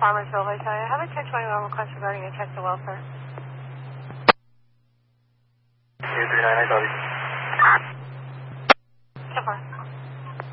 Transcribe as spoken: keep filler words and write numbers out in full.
Farmersville, I tell you. Have a ten twenty-one request regarding a check to welfare. two three nine, I copy.